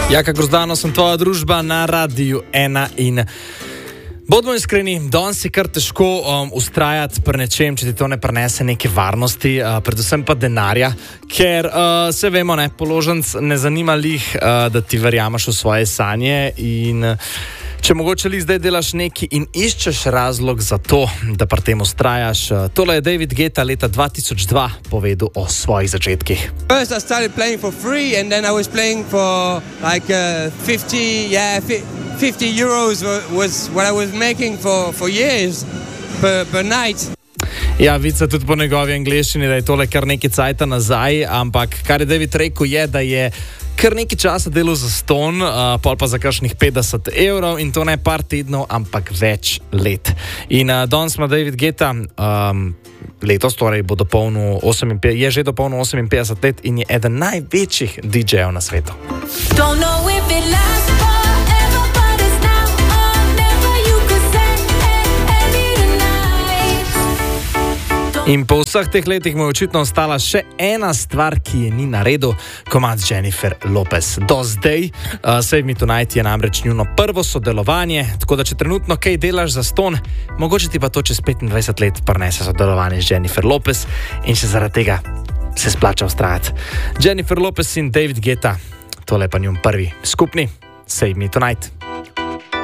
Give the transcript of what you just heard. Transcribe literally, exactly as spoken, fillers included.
Jaka Grozdano, sem tvoja družba na Radiu ena in bodimo iskreni, danes je kar težko um, ustrajati pri nečem, če ti to ne prenese neke varnosti, uh, predvsem pa denarja, ker uh, se vemo, ne, položenc ne zanima lih, uh, da ti verjameš v svoje sanje in uh, če mogoče li zdaj delaš neki in iščeš razlog za to, da pri tem ustrajaš. Tole je David Guetta leta dva tisoč dva povedal o svojih začetkih. First I started playing for free and then I was playing for like uh, fifty, yeah, fifty euros was what I was making for, for years per, per night. Ja, vica tudi po njegovi angleščini, da je tole kar nekaj cajta nazaj, ampak kar je David rekel je, da je kar nekaj časa delal za ston, uh, pol pa za kakšnih petdeset evrov in to ne par tednov, ampak več let. In uh, danes ima David Guetta um, letos, torej bo dopolnil oseminpetdeset, je že dopolnil oseminpetdeset let in je eden največjih D J-jev na svetu. Don't know if it lasts forever, but it's now or never, you could say every night. In po vseh teh letih mu je očitno ostala še ena stvar, ki je ni naredil, komad Jennifer Lopez. Do zdaj, uh, Save Me Tonight je namreč njuno prvo sodelovanje, tako da če trenutno kaj delaš za ston, mogoče ti pa to čez petindvajset let prinese sodelovanje z Jennifer Lopez in še zaradi tega se splača ustrajati. Jennifer Lopez in David Guetta, tole pa njun prvi skupni Save Me Tonight.